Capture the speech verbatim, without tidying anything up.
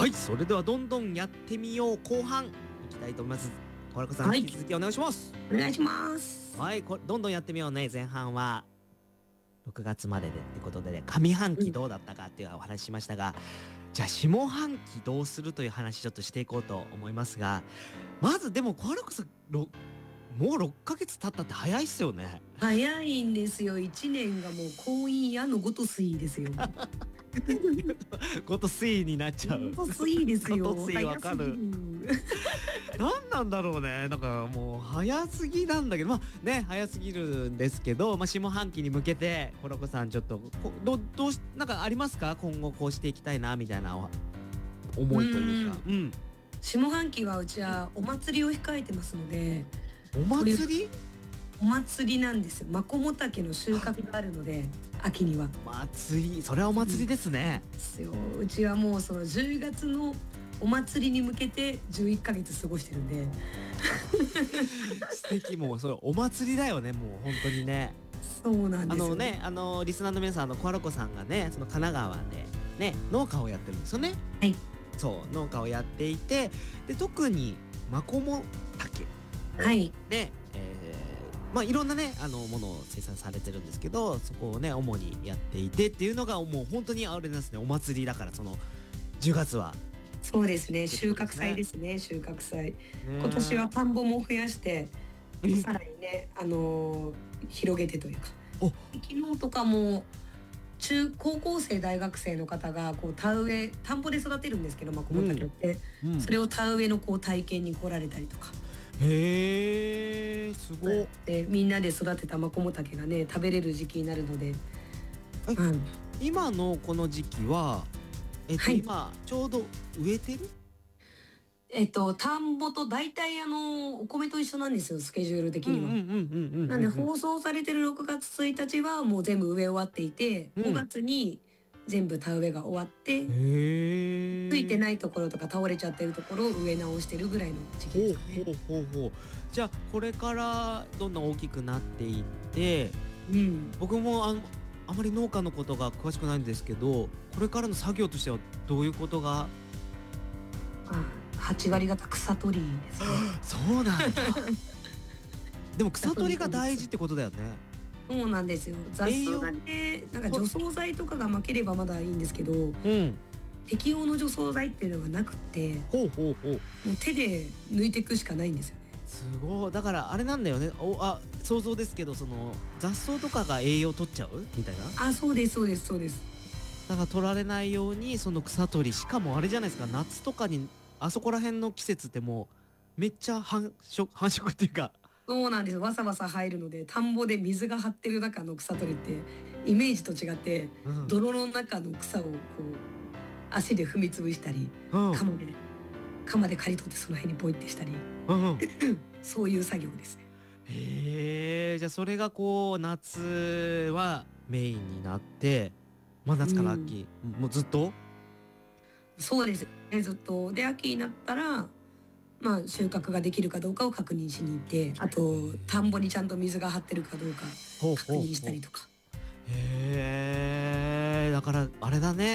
はい、それではどんどんやってみよう後半いきたいと思います。小原子さん、 はい、 引き続きお願いします。 お願いします。 はい、こどんどんやってみようね。前半はろくがつまででってことで、ね、上半うん。 期どうだったかっていうお話ししましたが、じゃあ下半期どうするという話ちょっとしていこうと思いますが、まずでも小原子さん、ろもうろっかげつ経ったって早いっすよね。 早いんですよ。いちねんがもう婚姻矢のごとすいですよ。 ごとスイになっちゃう。 ごとすいですよ。 ごとスイわかる。 早すぎる。 何なんだろうね。なんかもう早すぎなんだけど、まあね、早すぎるんですけど、まあ下半期に向けて、コロコさんちょっと、こどどうし、なんかありますか？今後こうしていきたいな、みたいなお思いというか。うん。 下半期はうちはお祭りを控えてますので、 お祭り？ お祭りなんですよ。マコモタケの収穫があるので、秋には。 祭り、それはお祭りですね。 ですよ。うちはもうそのじゅうがつのお祭りに向けてじゅういっかげつ過ごしてるんで。 素敵。もうそれお祭りだよね、もう本当にね。 そうなんですよ。 あのね、あのリスナーの皆さん、あのコアロコさんがね、その神奈川でね、農家をやってるんですよね。 はい。 そう農家をやっていて、で特にマコモタケはい。 で、えー、まあいろんなねあのものを生産されてるんですけど、そこをね主にやっていてっていうのがもう本当にあれですね、お祭りだから、そのじゅうがつは。 そうですね。収穫祭ですね。収穫祭。今年は田んぼも増やして、さらにね、あのー、広げてというか。昨日とかも中高校生大学生の方がこう田植え田んぼで育てるんですけど、マコモタケって、うんうん、それを田植えのこう体験に来られたりとか。 へえ、すごい。 でみんなで育てたマコモタケがね食べれる時期になるので、 うん、今のこの時期はえっと、はい、今ちょうど植えてる？ えっと田んぼと大体あのお米と一緒なんですよ、スケジュール的には。なんで放送されてるろくがつついたちはもう全部植え終わっていて、うん、ごがつに全部田植えが終わって、ついてないところとか倒れちゃってるところを植え直してるぐらいの時期ですね。 ほうほうほうほう。じゃあこれからどんどん大きくなっていって、うん、僕もああまり農家のことが詳しくないんですけど、これからの作業としてはどういうことが？ あ、はちわりがた草取りですね。 そうなんだ。でも草取りが大事ってことだよね。 そうなんですよ。雑草がね、なんか除草剤とかが負ければまだいいんですけど、うん、適応の除草剤っていうのがなくて、 ほうほうほう、もう手で抜いていくしかないんですよね。 すごい。だからあれなんだよね。おあ想像ですけど、その雑草とかが栄養取っちゃうみたいな。 あ、そうですそうですそうです。 だから取られないようにその草取り、しかもあれじゃないですか、夏とかにあそこら辺の季節ってもうめっちゃ繁殖繁殖っていうか。 そうなんです。わさわさ入るので、田んぼで水が張ってる中の草取りってイメージと違って、うん、泥の中の草をこう足で踏みつぶしたり、うん、鎌で鎌で刈り取ってその辺にポイってしたり、うん、そういう作業ですね。 へえ、じゃあそれがこう夏はメインになって、まあ夏から秋、うん、もうずっと？ そうですね、ずっと。で秋になったらまあ収穫ができるかどうかを確認しに行って、あと田んぼにちゃんと水が張ってるかどうか確認したりとか。 へえ、だからあれだね。